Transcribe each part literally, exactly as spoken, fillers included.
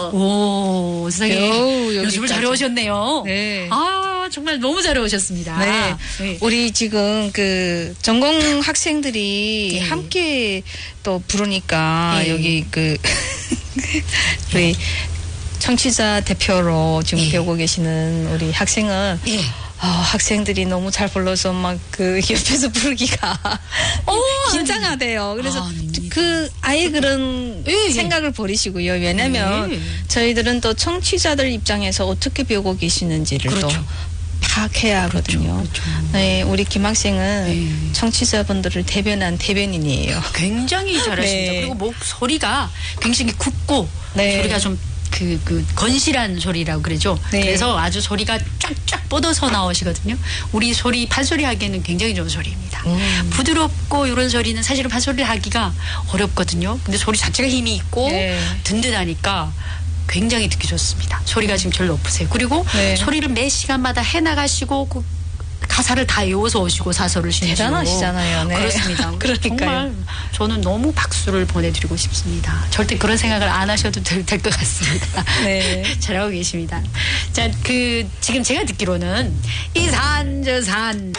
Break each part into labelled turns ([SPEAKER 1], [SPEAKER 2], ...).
[SPEAKER 1] 오, 세상에
[SPEAKER 2] 겨우
[SPEAKER 1] 연습을
[SPEAKER 2] 여기까지.
[SPEAKER 1] 잘 해오셨네요.
[SPEAKER 2] 네.
[SPEAKER 1] 아, 정말 너무 잘 해오셨습니다.
[SPEAKER 2] 네.
[SPEAKER 1] 네.
[SPEAKER 2] 우리 지금 그 전공 학생들이
[SPEAKER 1] 네.
[SPEAKER 2] 함께 또 부르니까
[SPEAKER 1] 네.
[SPEAKER 2] 여기 그 우리 청취자 대표로 지금
[SPEAKER 1] 네.
[SPEAKER 2] 배우고 계시는 우리 학생은
[SPEAKER 1] 예.
[SPEAKER 2] 어, 학생들이 너무 잘 불러서 막 그 옆에서 부르기가
[SPEAKER 1] 오,
[SPEAKER 2] 긴장하대요. 그래서
[SPEAKER 1] 아, 아닙니다.
[SPEAKER 2] 그 아예 그런
[SPEAKER 1] 예, 예.
[SPEAKER 2] 생각을 버리시고요. 왜냐면
[SPEAKER 1] 네.
[SPEAKER 2] 저희들은 또 청취자들 입장에서 어떻게 배우고 계시는지를
[SPEAKER 1] 그렇죠.
[SPEAKER 2] 또 파악해야 하거든요.
[SPEAKER 1] 그렇죠.
[SPEAKER 2] 네, 우리 김 학생은
[SPEAKER 1] 네.
[SPEAKER 2] 청취자분들을 대변한 대변인이에요.
[SPEAKER 1] 굉장히 잘하십니다.
[SPEAKER 2] 네.
[SPEAKER 1] 그리고 목소리가 굉장히 굵고
[SPEAKER 2] 네.
[SPEAKER 1] 소리가 좀 그, 그, 건실한 소리라고 그러죠.
[SPEAKER 2] 네.
[SPEAKER 1] 그래서 아주 소리가 쫙쫙 뻗어서 나오시거든요. 우리 소리, 판소리 하기에는 굉장히 좋은 소리입니다.
[SPEAKER 2] 음.
[SPEAKER 1] 부드럽고 이런 소리는 사실은 판소리를 하기가 어렵거든요. 근데 소리 자체가 힘이 있고
[SPEAKER 2] 네.
[SPEAKER 1] 든든하니까 굉장히 듣기 좋습니다. 소리가 지금 제일 높으세요. 그리고
[SPEAKER 2] 네.
[SPEAKER 1] 소리를 매 시간마다 해나가시고 그 가사를 다 외워서 오시고 사설을 신시고
[SPEAKER 2] 대단하시잖아요. 네.
[SPEAKER 1] 그렇습니다.
[SPEAKER 2] 그러니까요.
[SPEAKER 1] 정말 저는 너무 박수를 보내드리고 싶습니다. 절대 그런 생각을 안 하셔도 될 것 같습니다.
[SPEAKER 2] 네.
[SPEAKER 1] 잘하고 계십니다. 자, 그 지금 제가 듣기로는 이 산 저 산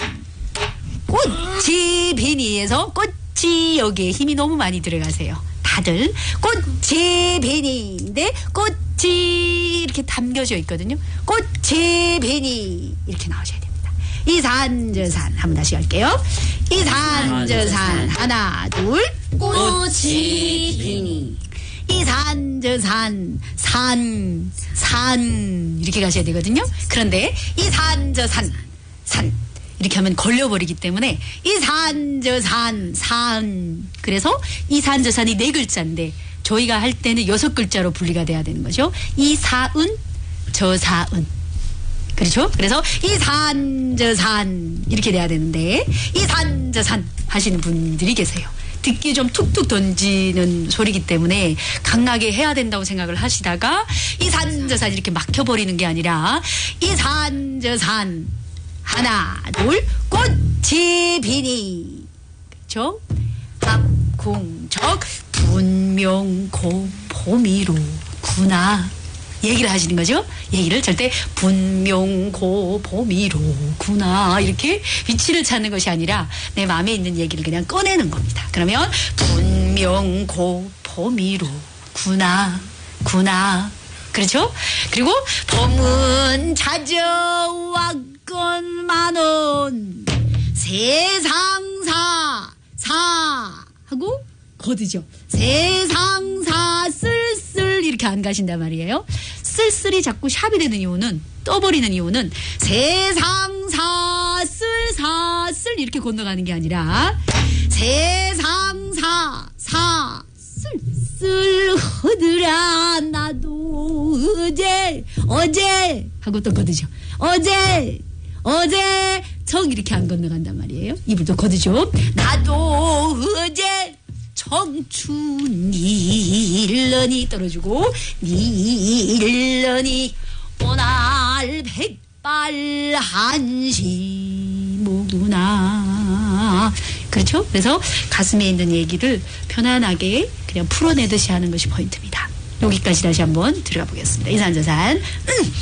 [SPEAKER 1] 꽃이 비니에서 꽃이 여기에 힘이 너무 많이 들어가세요. 다들 꽃이 비니인데 꽃이 이렇게 담겨져 있거든요. 꽃이 비니 이렇게 나오셔야 됩니다. 이 산 저 산 한번 다시 할게요. 이 산 저 산 하나 둘
[SPEAKER 3] 꽃이 피니
[SPEAKER 1] 이 산 저 산 산 산 이렇게 가셔야 되거든요. 그런데 이 산 저 산 산 이렇게 하면 걸려버리기 때문에 이 산 저 산 산 그래서 이 산 저 산이 네 글자인데 저희가 할 때는 여섯 글자로 분리가 돼야 되는 거죠. 이 사은 저 사은 그렇죠? 그래서 이 산 저 산 이렇게 돼야 되는데 이 산 저 산 하시는 분들이 계세요. 듣기 좀 툭툭 던지는 소리이기 때문에 강하게 해야 된다고 생각을 하시다가 이 산 저 산 이렇게 막혀버리는 게 아니라 이 산 저 산 하나 둘 꽃이 비니 그렇죠? 합궁적 분명고 봄이로구나 얘기를 하시는 거죠. 얘기를 절대 분명고 봄이로구나 이렇게 위치를 찾는 것이 아니라 내 마음에 있는 얘기를 그냥 꺼내는 겁니다. 그러면 분명고 봄이로구나 구나 그렇죠? 그리고 봄은 찾아왔건만은 세상사 사 하고 거두죠. 세상사 쓸쓸 이렇게 안 가신단 말이에요. 쓸쓸이 자꾸 샵이 되는 이유는 떠버리는 이유는 세상사 쓸사쓸 이렇게 건너가는 게 아니라 세상사 사 쓸쓸 허드라 나도 어제 어제 하고 또 거두죠. 어제 어제 정 이렇게 안 건너간단 말이에요. 입을 또 거두죠. 나도 어제 청춘 일러니 떨어지고 일러니 오날 백발 한시모구나 그렇죠? 그래서 가슴에 있는 얘기를 편안하게 그냥 풀어내듯이 하는 것이 포인트입니다. 여기까지 다시 한번 들어가 보겠습니다. 이산저산 음.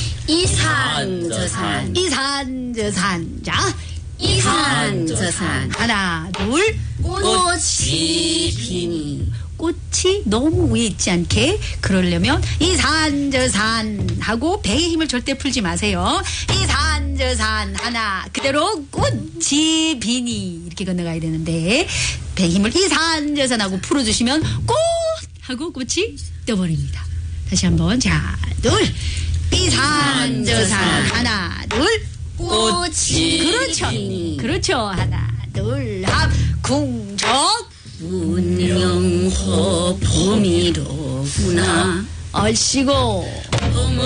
[SPEAKER 3] 이산저산
[SPEAKER 1] 이산저산 자
[SPEAKER 3] 이산저산
[SPEAKER 1] 하나 둘
[SPEAKER 3] 꽃이 피니
[SPEAKER 1] 꽃이 너무 위에 있지 않게 그러려면 이 산 저 산 하고 배의 힘을 절대 풀지 마세요. 이 산 저 산 하나 그대로 꽃이 비니 이렇게 건너가야 되는데 배의 힘을 이 산 저 산 하고 풀어주시면 꽃 하고 꽃이 떠버립니다. 다시 한번 자 둘 이 산 저 산 하나 둘
[SPEAKER 3] 꽃이
[SPEAKER 1] 그렇죠
[SPEAKER 3] 피니
[SPEAKER 1] 그렇죠 하나 둘 합 궁적
[SPEAKER 3] 분명호 봄이로구나
[SPEAKER 1] 얼씨고